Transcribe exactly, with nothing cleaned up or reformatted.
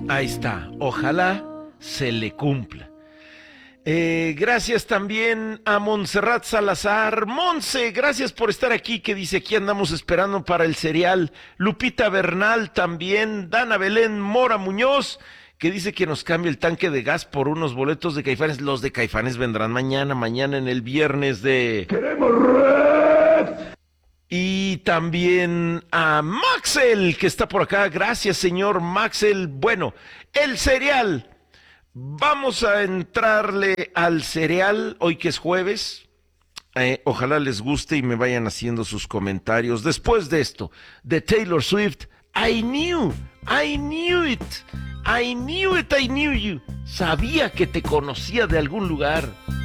Ahí está, ojalá se le cumpla. Eh, gracias también a Montserrat Salazar. Monse, gracias por estar aquí, que dice aquí andamos esperando para el cereal. Lupita Bernal también. Dana Belén Mora Muñoz, que dice que nos cambie el tanque de gas por unos boletos de Caifanes. Los de Caifanes vendrán mañana, mañana en el viernes de... ¡Queremos red! Y también a Maxel, que está por acá. Gracias, señor Maxel. Bueno, el cereal. Vamos a entrarle al cereal hoy que es jueves. Eh, ojalá les guste y me vayan haciendo sus comentarios. Después de esto, de Taylor Swift, I knew, I knew it, I knew it, I knew you. Sabía que te conocía de algún lugar.